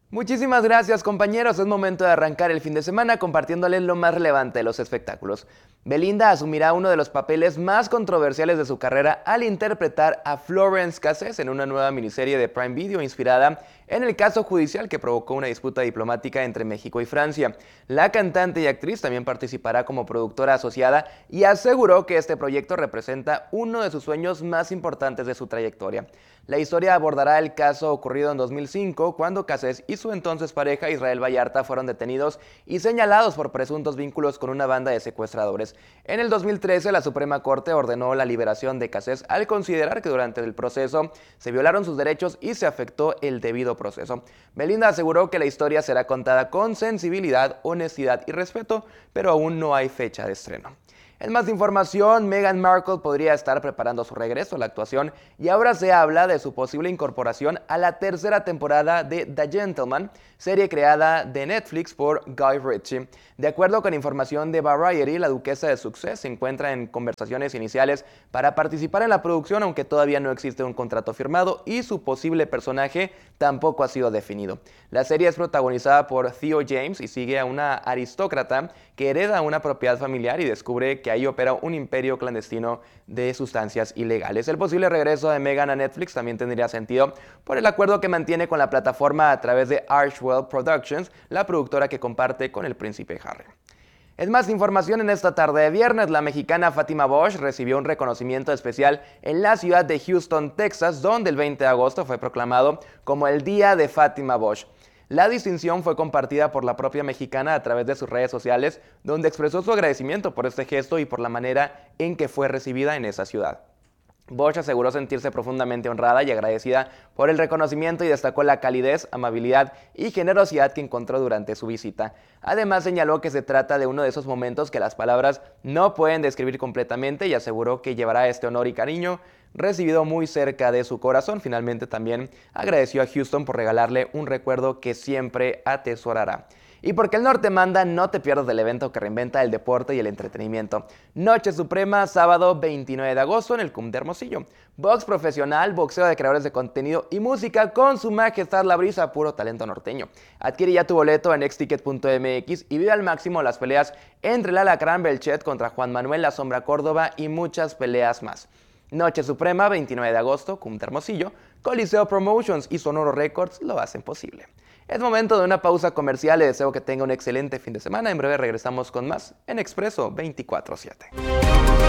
Muchísimas gracias, compañeros. Es momento de arrancar el fin de semana compartiéndoles lo más relevante de los espectáculos. Belinda asumirá uno de los papeles más controversiales de su carrera al interpretar a Florence Cassés en una nueva miniserie de Prime Video inspirada en el caso judicial que provocó una disputa diplomática entre México y Francia. La cantante y actriz también participará como productora asociada y aseguró que este proyecto representa uno de sus sueños más importantes de su trayectoria. La historia abordará el caso ocurrido en 2005, cuando Cassés y su entonces pareja Israel Vallarta fueron detenidos y señalados por presuntos vínculos con una banda de secuestradores. En el 2013, la Suprema Corte ordenó la liberación de Cassés al considerar que durante el proceso se violaron sus derechos y se afectó el debido proceso. Belinda aseguró que la historia será contada con sensibilidad, honestidad y respeto, pero aún no hay fecha de estreno. En más información, Meghan Markle podría estar preparando su regreso a la actuación y ahora se habla de su posible incorporación a la tercera temporada de The Gentleman, serie creada de Netflix por Guy Ritchie. De acuerdo con información de Variety, la duquesa de Sussex se encuentra en conversaciones iniciales para participar en la producción, aunque todavía no existe un contrato firmado y su posible personaje tampoco ha sido definido. La serie es protagonizada por Theo James y sigue a una aristócrata que hereda una propiedad familiar y descubre que ahí opera un imperio clandestino de sustancias ilegales. El posible regreso de Meghan a Netflix también tendría sentido por el acuerdo que mantiene con la plataforma a través de Archwell Productions, la productora que comparte con el príncipe Harry. En más información, en esta tarde de viernes, la mexicana Fátima Bosch recibió un reconocimiento especial en la ciudad de Houston, Texas, donde el 20 de agosto fue proclamado como el Día de Fátima Bosch. La distinción fue compartida por la propia mexicana a través de sus redes sociales, donde expresó su agradecimiento por este gesto y por la manera en que fue recibida en esa ciudad. Bosch aseguró sentirse profundamente honrada y agradecida por el reconocimiento y destacó la calidez, amabilidad y generosidad que encontró durante su visita. Además señaló que se trata de uno de esos momentos que las palabras no pueden describir completamente y aseguró que llevará este honor y cariño recibido muy cerca de su corazón. Finalmente también agradeció a Houston por regalarle un recuerdo que siempre atesorará. Y porque el norte manda, no te pierdas del evento que reinventa el deporte y el entretenimiento. Noche Suprema, sábado 29 de agosto en el CUM de Hermosillo. Box profesional, boxeo de creadores de contenido y música con su majestad La Brisa, puro talento norteño. Adquiere ya tu boleto en xticket.mx y vive al máximo las peleas entre el Alacrán Belchet contra Juan Manuel La Sombra Córdoba y muchas peleas más. Noche Suprema, 29 de agosto, CUM de Hermosillo, Coliseo Promotions y Sonoro Records lo hacen posible. Es momento de una pausa comercial. Les deseo que tenga un excelente fin de semana. En breve regresamos con más en Expreso 24/7.